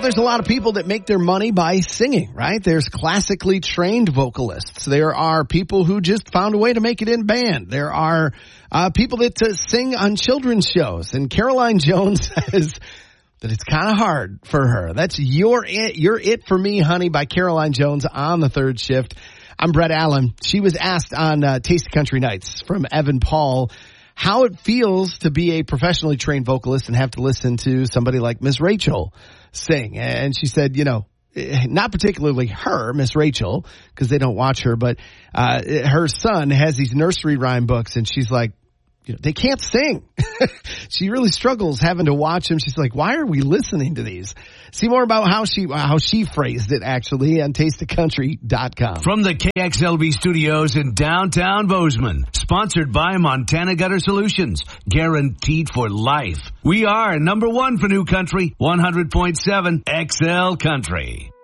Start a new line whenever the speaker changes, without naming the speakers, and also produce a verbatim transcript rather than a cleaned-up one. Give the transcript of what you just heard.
there's a lot of people that make their money by singing, right? There's classically trained vocalists. There are people who just found a way to make it in band. There are uh, people that uh, sing on children's shows. And Caroline Jones says that it's kind of hard for her. That's You're It, You're It For Me, Honey by Caroline Jones on the third shift. I'm Brett Allen. She was asked on uh, Taste of Country Nights from Evan Paul how it feels to be a professionally trained vocalist and have to listen to somebody like Miss Rachel sing. And she said, you know, not particularly her, Miss Rachel, because they don't watch her, but uh her son has these nursery rhyme books, and she's like, you know, they can't sing. She really struggles having to watch them. She's like, why are we listening to these? See more about how she how she phrased it, actually, on taste of country dot com.
From the K X L V studios in downtown Bozeman, sponsored by Montana Gutter Solutions, guaranteed for life. We are number one for new country, one hundred point seven X L Country.